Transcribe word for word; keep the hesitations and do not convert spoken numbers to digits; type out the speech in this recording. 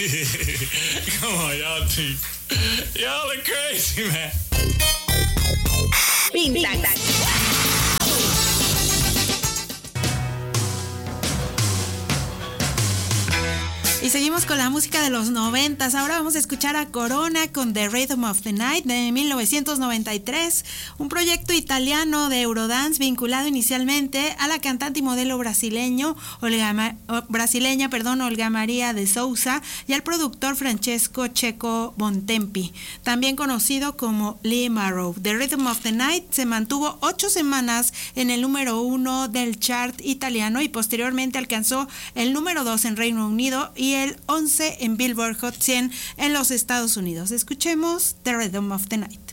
Come on, y'all two. Y'all are crazy, man. Vintage. Y seguimos con la música de los noventas. Ahora vamos a escuchar a Corona con The Rhythm of the Night de mil novecientos noventa y tres, un proyecto italiano de Eurodance vinculado inicialmente a la cantante y modelo brasileño, Olga, brasileña perdón, Olga María de Souza y al productor Francesco Checo Bontempi, también conocido como Lee Marrow. The Rhythm of the Night se mantuvo ocho semanas en el número uno del chart italiano y posteriormente alcanzó el número dos en Reino Unido y el once en Billboard Hot cien en los Estados Unidos. Escuchemos The Rhythm of the Night.